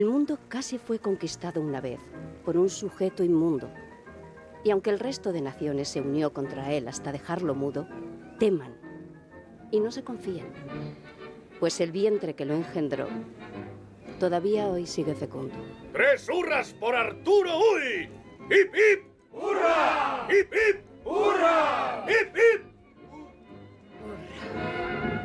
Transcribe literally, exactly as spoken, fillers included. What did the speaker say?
El mundo casi fue conquistado una vez por un sujeto inmundo. Y aunque el resto de naciones se unió contra él hasta dejarlo mudo, teman y no se confíen, pues el vientre que lo engendró todavía hoy sigue fecundo. ¡Tres hurras por Arturo Uy! ¡Hip, hip! ¡Hurra! ¡Hip, hip! ¡Hurra! ¡Hip, hip!